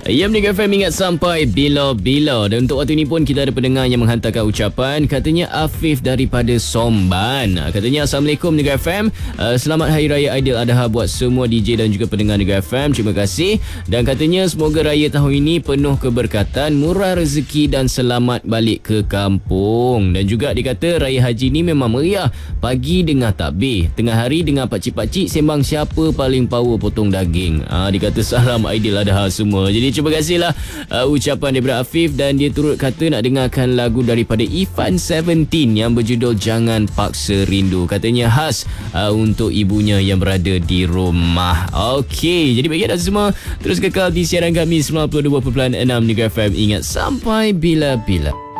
Ya, Mega FM ingat sampai bila-bila. Dan untuk waktu ini pun kita ada pendengar yang menghantarkan ucapan. Katanya Afif daripada Somban. Katanya Assalamualaikum Mega FM. Selamat Hari Raya Aidiladha buat semua DJ dan juga pendengar Mega FM. Terima kasih. Dan katanya semoga raya tahun ini penuh keberkatan, murah rezeki dan selamat balik ke kampung. Dan juga dikata raya haji ni memang meriah. Pagi dengar takbir, tengah hari dengar pakcik-pakcik sembang siapa paling power potong daging. Dikata salam Aidiladha semua. Jadi terima kasihlah ucapan daripada Afif, dan dia turut kata nak dengarkan lagu daripada Ifan 17 yang berjudul Jangan Paksa Rindu. Katanya khas untuk ibunya yang berada di rumah. Okey, jadi bagi anda semua terus kekal di siaran kami 92.6 Mega FM. Ingat sampai bila-bila.